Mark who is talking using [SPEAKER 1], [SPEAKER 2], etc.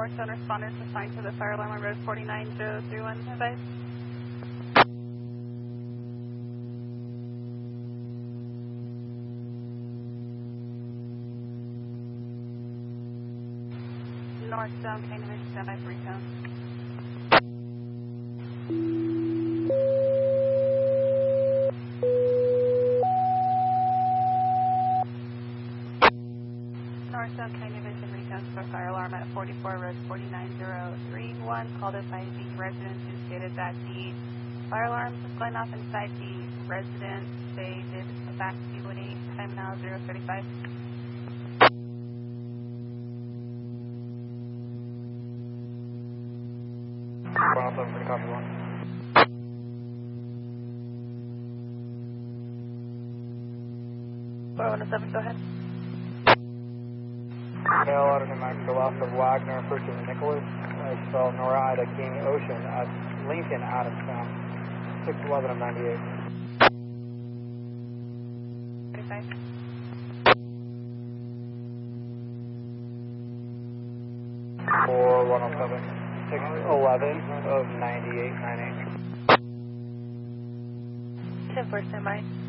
[SPEAKER 1] Northstone responders assigned to the fire alarm on road 49031 site. Northstone, K Division, standby for recon. Northstone, K Division, recon for fire alarm at 44 road 49031. Called us by the resident who stated that the fire alarm was going off inside the residence. They did a back speed, time now 035.
[SPEAKER 2] Copy 1.
[SPEAKER 1] Go ahead.
[SPEAKER 2] Mail out of Mexico, loss of Wagner, first of Nicholas, spelled Nora Ida King Ocean at Lincoln, Adamstown, 611 of 98.
[SPEAKER 1] 35.
[SPEAKER 2] For 107, 611 of 98, 98.
[SPEAKER 1] 10 for standby.